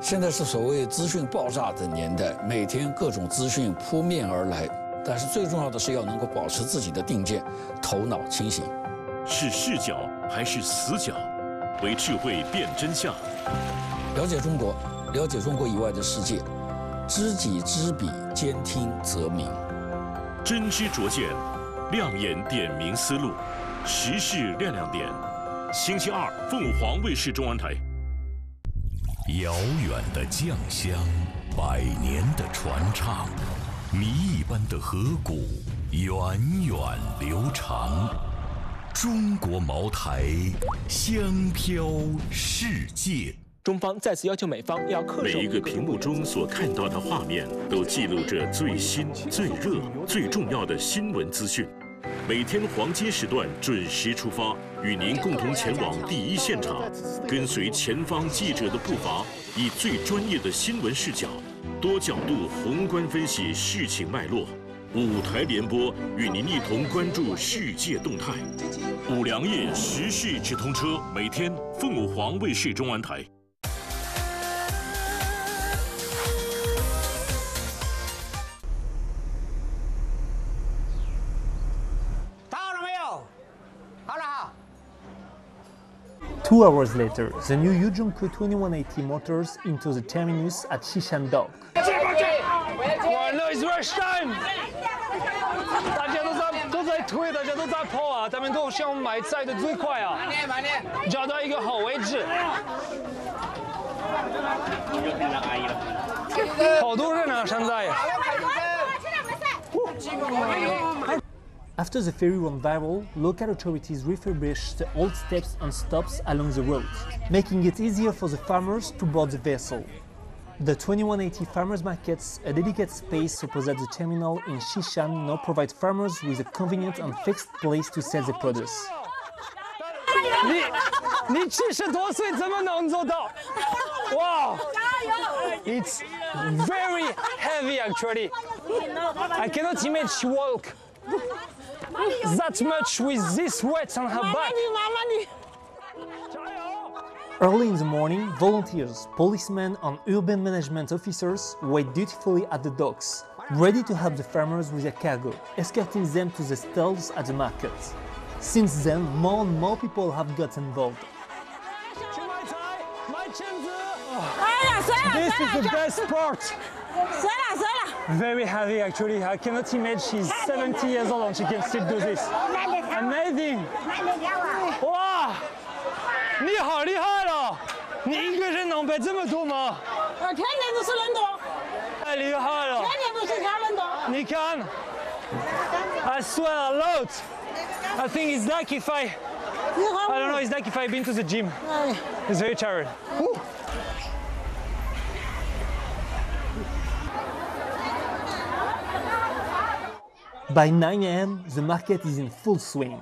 现在是所谓资讯爆炸的年代，每天各种资讯扑面而来，但是最重要的是要能够保持自己的定见，头脑清醒。 是视角还是死角？为智慧辨真相。 了解中国，了解中国以外的世界，知己知彼，兼听则明。 真知灼见，亮眼点明思路，时事亮亮点。星期二，凤凰卫视中文台。遥远的酱香，百年的传唱，谜一般的河谷，源远流长。中国茅台，香飘世界。 中方再次要求美方要恪守。 每一个屏幕中所看到的画面，都记录着最新、最热、最重要的新闻资讯。每天黄金时段准时出发，与您共同前往第一现场，跟随前方记者的步伐，以最专业的新闻视角，多角度宏观分析事情脉络。五台联播，与您一同关注世界动态。五粮液时事直通车，每天凤凰卫视中文台。 2 hours later, the new Yuzhongku 2180 motors into the terminus at Shishan-dok. Well, no, it's rush time. 大家都在推，大家都在跑啊！他们都想买菜的最快啊！找到一个好位置。好多人啊，现在。 After the ferry went viral, local authorities refurbished the old steps and stops along the road, making it easier for the farmers to board the vessel. The 2180 Farmers Markets, a dedicated space opposite the terminal in Shishan, now provide farmers with a convenient and fixed place to sell their produce. 你70多岁怎么能做到？哇 ！It's very heavy actually. I cannot imagine walk that much with this weight on her back. Early in the morning, volunteers, policemen and urban management officers wait dutifully at the docks, ready to help the farmers with their cargo, escorting them to the stalls at the market. Since then, more and more people have got involved. This is the best part. Very heavy actually. I cannot imagine she's 70 years old and she can still do this. Amazing. 哇，你好厉害了！你一个人能背这么多吗？ 天天都是人多。 太厉害了！ 天天都是挑人多。 你看 I swear a lot. I think it's like if I don't know, it's like if I've been to the gym. It's very tired. By 9 a.m., the market is in full swing.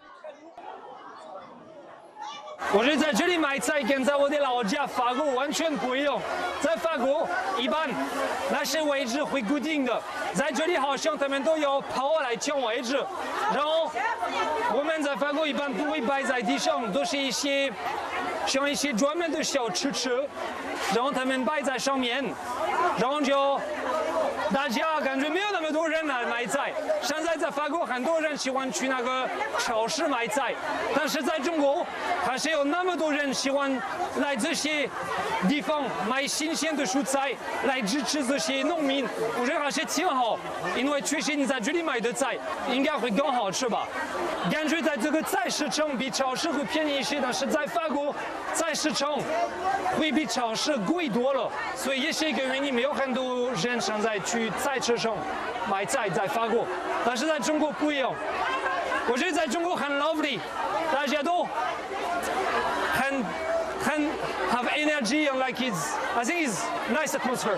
我觉得在这里买菜跟在我的老家法国完全不一样。在法国，一般那些位置会固定的，在这里好像他们都要跑来抢位置。然后我们在法国一般不会摆在地上，都是像一些专门的小吃车，然后他们摆在上面，然后就大家感觉没有那么多人来买菜。现在在法国很多人喜欢去那个超市买菜，但是在中国还是有那么多人喜欢来这些地方买新鲜的蔬菜，来支持这些农民。我觉得还是挺好，因为确实你在这里买的菜应该会更好吃吧。感觉在这个菜市场比超市会便宜一些，但是在法国菜市场会比超市贵多了，所以也是一个原因，没有很多人现在去菜市场买菜在法国，但是在中国不一样。我觉得在中国很 lovely， 大家都很 have energy and like I think it's nice atmosphere.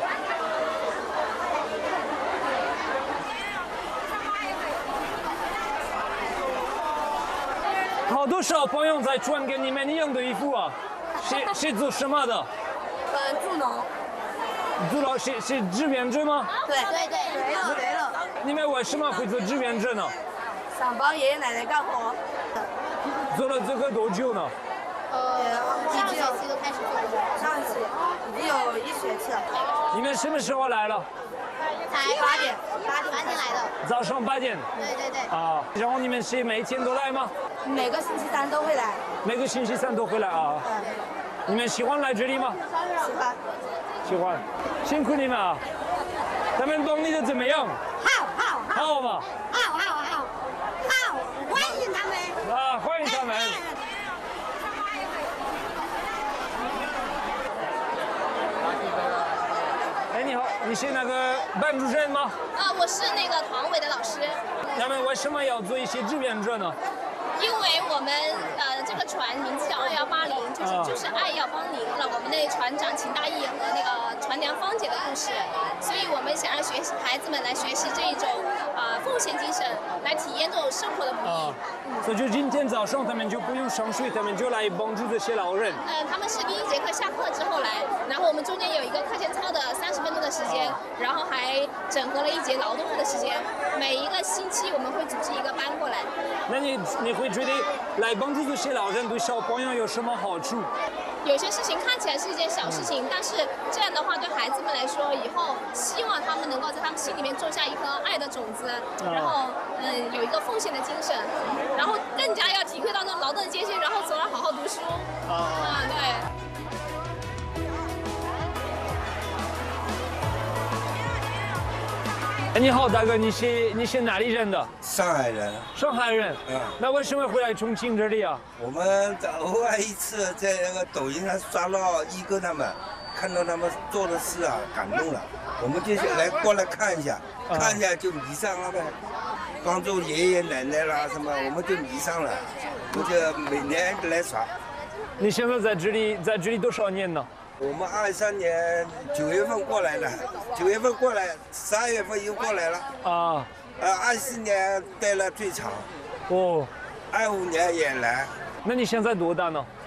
好多小朋友在穿跟你们一样的衣服啊，是做什么的？ 助农。 助农是志愿者吗？ 对，对了。 你们为什么会做志愿者呢？ 想帮爷爷奶奶干活。 做了这个多久呢？ 上一期都开始做，上一期已经有1岁什么时候来了？ 才8点来的。 早上8点。 对。 啊，然后你们是每天都来吗？ 每个星期三都会来。 每个星期三都会来啊。你们喜欢来这里吗？ 喜欢。 喜欢。辛苦你们啊。他们帮你的怎么样？好吧。 好，欢迎他们。 啊，欢迎他们。哎，你好，你是那个班主任吗？ 我是那个团委的老师。 他们为什么要做一些志愿者呢？ 因为我们这个船名字叫2180，就是爱要帮您了。我们的船长秦大义和那个船娘芳姐的故事，所以我们想让孩子们来学习这一种奉献精神，来体验这种生活的不易。 所以就今天早上他们就不用上水，他们就来帮助这些老人。 他们是第1节课下课之后来，然后我们中间有一个课间操的30分钟的时间，然后还整合了1节劳动课的时间。每一个星期我们会组织一个班过来。 那你会觉得来帮助这些老人对小朋友有什么好处？ 有些事情看起来是一件小事情，但是这样的话对孩子们来说，以后希望他们能够在他们心里面种下一颗爱的种子，然后有一个奉献的精神，然后更加要体会到那种劳动的艰辛，然后从而好好读书。对。 你好，大哥，你是哪里人的？ 上海人。 上海人。那为什么会来重庆这里啊？ 我们偶尔一次在那个抖音上刷到一哥他们，看到他们做的事啊，感动了，我们就过来看一下，看一下就迷上了呗。帮助爷爷奶奶啦什么，我们就迷上了，我就每年来耍。 你现在在这里多少年呢？ 我们23年9月份过来的，9月份过来，12月份又过来了。24年待了最长。25年也来。 那你现在多大呢？